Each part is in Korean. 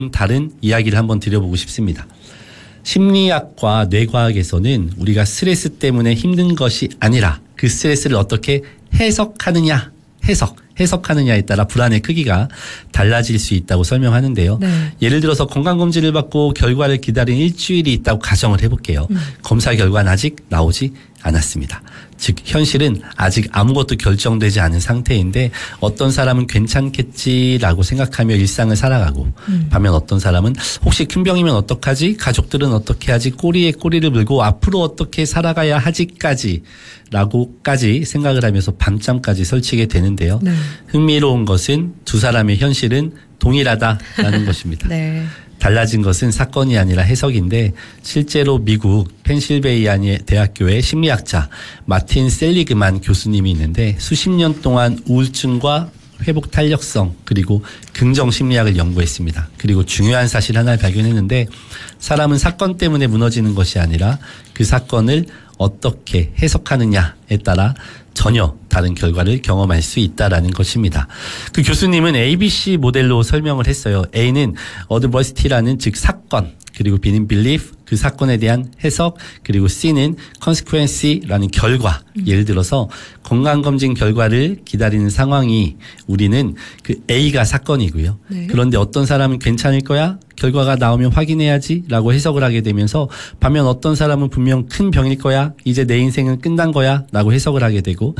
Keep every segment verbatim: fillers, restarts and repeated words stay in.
다른 이야기를 한번 드려보고 싶습니다. 심리학과 뇌과학에서는 우리가 스트레스 때문에 힘든 것이 아니라 그 스트레스를 어떻게 해석하느냐, 해석, 해석하느냐에 따라 불안의 크기가 달라질 수 있다고 설명하는데요. 네. 예를 들어서 건강검진을 받고 결과를 기다린 일주일이 있다고 가정을 해볼게요. 음. 검사 결과는 아직 나오지 않았습니다. 즉 현실은 아직 아무것도 결정되지 않은 상태인데 어떤 사람은 괜찮겠지라고 생각하며 일상을 살아가고 음. 반면 어떤 사람은 혹시 큰 병이면 어떡하지? 가족들은 어떻게 하지? 꼬리에 꼬리를 물고 앞으로 어떻게 살아가야 하지까지 라고까지 생각을 하면서 밤잠까지 설치게 되는데요. 네. 흥미로운 것은 두 사람의 현실은 동일하다라는 것입니다. 네. 달라진 것은 사건이 아니라 해석인데 실제로 미국 펜실베이니아 대학교의 심리학자 마틴 셀리그만 교수님이 있는데 수십 년 동안 우울증과 회복 탄력성 그리고 긍정 심리학을 연구했습니다. 그리고 중요한 사실 하나를 발견했는데 사람은 사건 때문에 무너지는 것이 아니라 그 사건을 어떻게 해석하느냐에 따라 전혀 다른 결과를 경험할 수 있다라는 것입니다. 그 교수님은 에이비씨 모델로 설명을 했어요. A는 adversity라는 즉 사건, 그리고 B는 belief, 그 사건에 대한 해석, 그리고 C는 consequence라는 결과. 음. 예를 들어서 건강검진 결과를 기다리는 상황이 우리는 그 A가 사건이고요. 네. 그런데 어떤 사람은 괜찮을 거야? 결과가 나오면 확인해야지 라고 해석을 하게 되면서 반면 어떤 사람은 분명 큰 병일 거야. 이제 내 인생은 끝난 거야 라고 해석을 하게 되고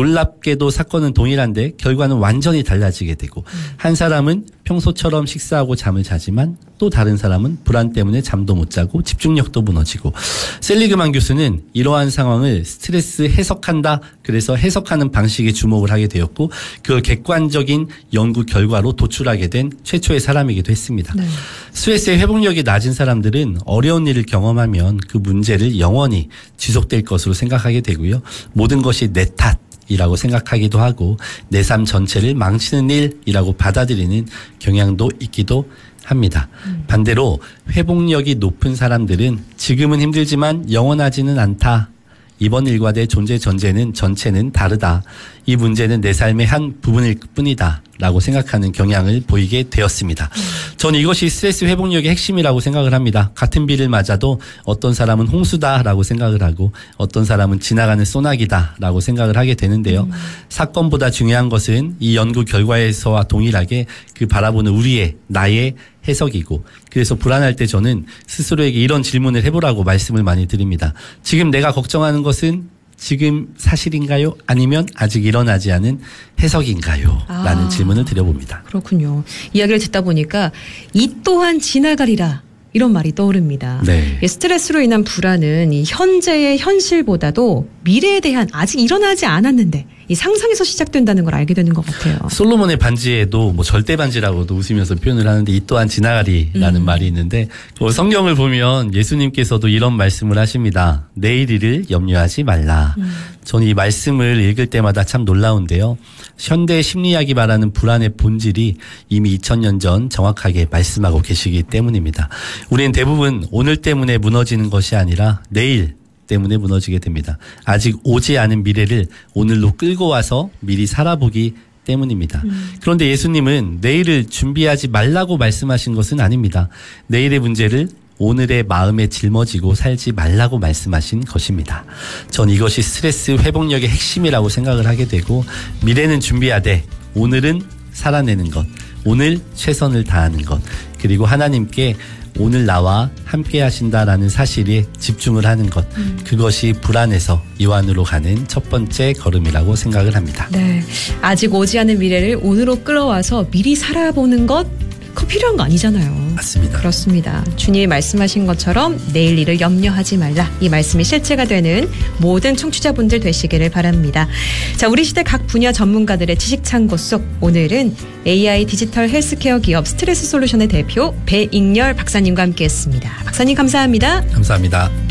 놀랍게도 사건은 동일한데 결과는 완전히 달라지게 되고 음. 한 사람은 평소처럼 식사하고 잠을 자지만 또 다른 사람은 불안 때문에 잠도 못 자고 집중력도 무너지고 셀리그만 교수는 이러한 상황을 스트레스 해석한다. 그래서 해석하는 방식에 주목을 하게 되었고 그걸 객관적인 연구 결과로 도출하게 된 최초의 사람이기도 했습니다. 네. 스트레스의 회복력이 낮은 사람들은 어려운 일을 경험하면 그 문제를 영원히 지속될 것으로 생각하게 되고요. 모든 것이 내 탓. 이라고 생각하기도 하고 내 삶 전체를 망치는 일이라고 받아들이는 경향도 있기도 합니다. 음. 반대로 회복력이 높은 사람들은 지금은 힘들지만 영원하지는 않다. 이번 일과 내 존재 전제는 전체는 다르다. 이 문제는 내 삶의 한 부분일 뿐이다. 라고 생각하는 경향을 보이게 되었습니다. 음. 저는 이것이 스트레스 회복력의 핵심이라고 생각을 합니다. 같은 비를 맞아도 어떤 사람은 홍수다라고 생각을 하고 어떤 사람은 지나가는 소나기다라고 생각을 하게 되는데요. 음. 사건보다 중요한 것은 이 연구 결과에서와 동일하게 그 바라보는 우리의 나의 해석이고 그래서 불안할 때 저는 스스로에게 이런 질문을 해보라고 말씀을 많이 드립니다. 지금 내가 걱정하는 것은 지금 사실인가요? 아니면 아직 일어나지 않은 해석인가요? 아, 라는 질문을 드려봅니다. 그렇군요. 이야기를 듣다 보니까 이 또한 지나가리라. 이런 말이 떠오릅니다. 네. 스트레스로 인한 불안은 이 현재의 현실보다도 미래에 대한 아직 일어나지 않았는데 이 상상에서 시작된다는 걸 알게 되는 것 같아요. 솔로몬의 반지에도 뭐 절대 반지라고도 웃으면서 표현을 하는데 이 또한 지나가리라는 음. 말이 있는데 성경을 보면 예수님께서도 이런 말씀을 하십니다. 내일 일을 염려하지 말라. 음. 저는 이 말씀을 읽을 때마다 참 놀라운데요. 현대 심리학이 말하는 불안의 본질이 이미 이천 년 전 정확하게 말씀하고 계시기 때문입니다. 우리는 대부분 오늘 때문에 무너지는 것이 아니라 내일 때문에 무너지게 됩니다. 아직 오지 않은 미래를 오늘로 끌고 와서 미리 살아보기 때문입니다. 음. 그런데 예수님은 내일을 준비하지 말라고 말씀하신 것은 아닙니다. 내일의 문제를 오늘의 마음에 짊어지고 살지 말라고 말씀하신 것입니다. 전 이것이 스트레스 회복력의 핵심이라고 생각을 하게 되고 미래는 준비하되 오늘은 살아내는 것, 오늘 최선을 다하는 것, 그리고 하나님께 오늘 나와 함께 하신다라는 사실에 집중을 하는 것, 음. 그것이 불안에서 이완으로 가는 첫 번째 걸음이라고 생각을 합니다. 네, 아직 오지 않은 미래를 오늘로 끌어와서 미리 살아보는 것 그거 필요한 거 아니잖아요. 맞습니다. 그렇습니다. 주님이 말씀하신 것처럼 내일 일을 염려하지 말라. 이 말씀이 실체가 되는 모든 청취자분들 되시기를 바랍니다. 자, 우리 시대 각 분야 전문가들의 지식 창고 속 오늘은 에이아이 디지털 헬스케어 기업 스트레스 솔루션의 대표 배익렬 박사님과 함께했습니다. 박사님 감사합니다. 감사합니다.